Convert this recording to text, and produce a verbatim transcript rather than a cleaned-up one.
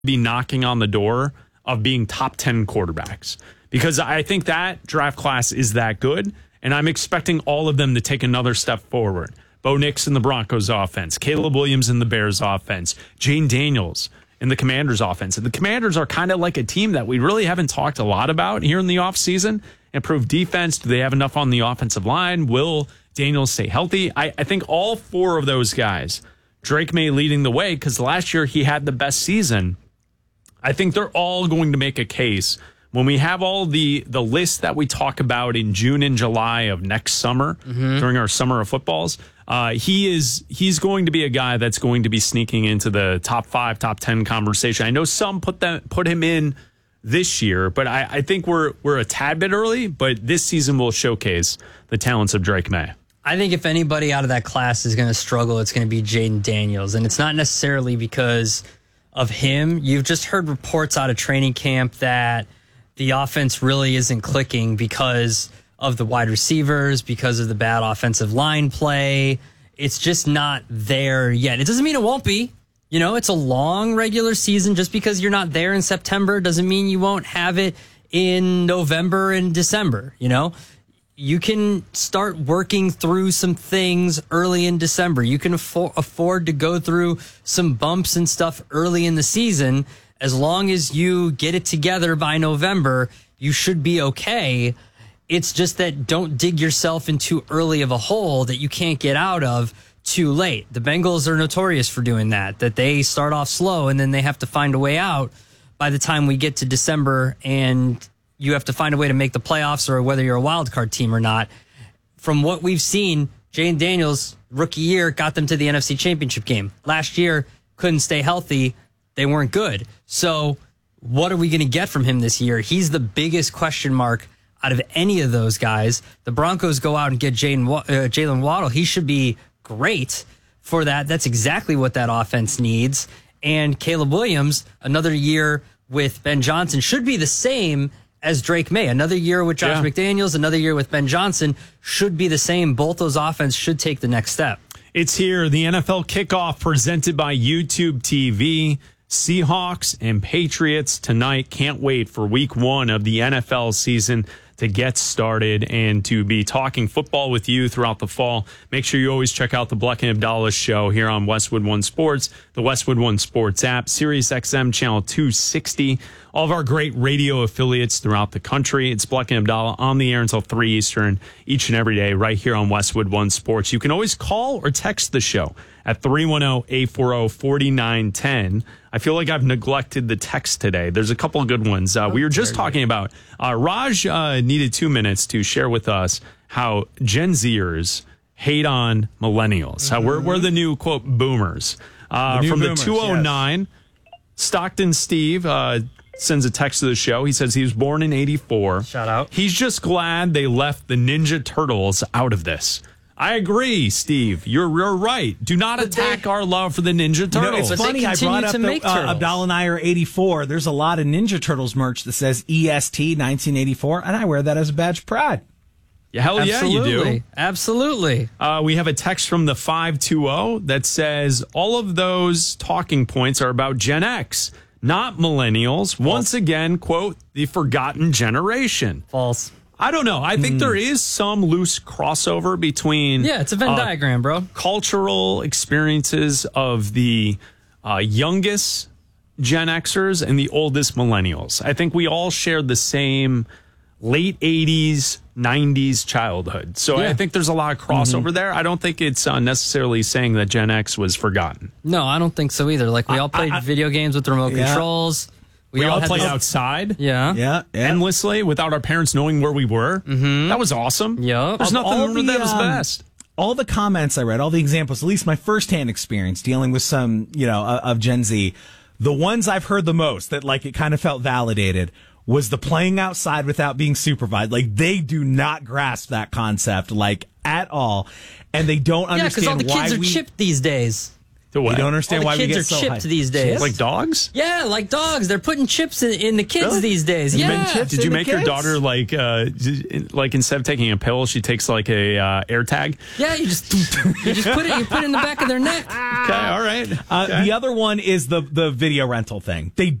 be knocking on the door of being top ten quarterbacks, because I think that draft class is that good, and I'm expecting all of them to take another step forward. Bo Nix in the Broncos offense, Caleb Williams in the Bears offense, Jane Daniels in the Commanders offense. And the Commanders are kind of like a team that we really haven't talked a lot about here in the offseason. Improved defense. Do they have enough on the offensive line? Will Daniels stay healthy? I, I think all four of those guys, Drake May leading the way because last year he had the best season. I think they're all going to make a case when we have all the the lists that we talk about in June and July of next summer mm-hmm. during our summer of footballs. Uh, he is he's going to be a guy that's going to be sneaking into the top five, top ten conversation. I know some put that put him in this year, but I, I think we're we're a tad bit early. But this season will showcase the talents of Drake May. I think if anybody out of that class is going to struggle, it's going to be Jaden Daniels, and it's not necessarily because of him. You've just heard reports out of training camp that the offense really isn't clicking because of the wide receivers, because of the bad offensive line play. It's just not there yet. It doesn't mean it won't be. You know, it's a long regular season. Just because you're not there in September doesn't mean you won't have it in November and December. You know, you can start working through some things early in December. You can afford, afford to go through some bumps and stuff early in the season. As long as you get it together by November, you should be okay. It's just that don't dig yourself in too early of a hole that you can't get out of too late. The Bengals are notorious for doing that, that they start off slow and then they have to find a way out by the time we get to December and you have to find a way to make the playoffs or whether you're a wild card team or not. From what we've seen, Jane Daniels, rookie year, got them to the N F C Championship game. Last year, couldn't stay healthy. They weren't good. So what are we going to get from him this year? He's the biggest question mark out of any of those guys. The Broncos go out and get Jalen uh, Jalen Waddle. He should be great for that. That's exactly what that offense needs. And Caleb Williams, another year with Ben Johnson, should be the same as Drake May. Another year with Josh yeah. McDaniels, another year with Ben Johnson should be the same. Both those offenses should take the next step. It's here, the N F L kickoff presented by YouTube T V. Seahawks and Patriots tonight. Can't wait for week one of the N F L season to get started and to be talking football with you throughout the fall. Make sure you always check out the Bleck and Abdallah show here on Westwood One Sports, the Westwood One Sports app, Sirius X M channel two sixty, all of our great radio affiliates throughout the country. It's Bleck and Abdallah on the air until three Eastern each and every day right here on Westwood One Sports. You can always call or text the show at three one zero, eight four zero, four nine one zero. I feel like I've neglected the text today. There's a couple of good ones. Uh, we were just talking about, uh, Raj uh, needed two minutes to share with us how Gen Zers hate on millennials. Mm-hmm. How we're, we're the new, quote, boomers. Uh, the new from boomers, the two oh nine, yes. Stockton Steve uh, sends a text to the show. He says he was born in eighty-four. Shout out. He's just glad they left the Ninja Turtles out of this. I agree, Steve. You're, you're right. Do not but attack they, our love for the Ninja Turtles. You know, it's but funny. I brought up the, uh, Abdallah and I are eighty-four. There's a lot of Ninja Turtles merch that says E S T nineteen eighty-four, and I wear that as a badge of pride. Yeah, hell Absolutely. yeah, you do. Absolutely. Uh, we have a text from the five two zero that says all of those talking points are about Gen X, not millennials. False. Once again, quote, the forgotten generation. False. I don't know. I think mm. there is some loose crossover between... Yeah, it's a Venn uh, diagram, bro. ...cultural experiences of the uh, youngest Gen Xers and the oldest millennials. I think we all shared the same late eighties, nineties childhood. So yeah. I think there's a lot of crossover mm-hmm. there. I don't think it's uh, necessarily saying that Gen X was forgotten. No, I don't think so either. Like, we all played I, I, video games with the remote yeah. controls. We, we all, all played outside yeah. Yeah, yeah. endlessly without our parents knowing where we were. Mm-hmm. That was awesome. Yeah. There's nothing the, that was um, best. All the comments I read, all the examples, at least my firsthand experience dealing with some, you know, uh, of Gen Z, the ones I've heard the most that, like, it kind of felt validated was the playing outside without being supervised. Like, they do not grasp that concept, like, at all. And they don't yeah, understand why Yeah, because all the kids we, are chipped these days. To what? You don't understand All why the we kids get are so chipped hyped. these days. Like dogs? Yeah, like dogs. They're putting chips in, in the kids Really? these days. There's been Yeah. chips? Did you in the make your kids? daughter like uh like instead of taking a pill, she takes like a uh, air tag? Yeah, you just you just put it you put it in the back of their neck. Okay, all right. Uh, Okay. The other one is the the video rental thing. They